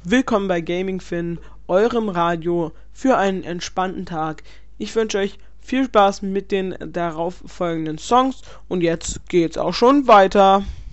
Willkommen bei Gaming Finn, eurem Radio für einen entspannten Tag. Ich wünsche euch viel Spaß mit den darauf folgenden Songs und jetzt geht's auch schon weiter.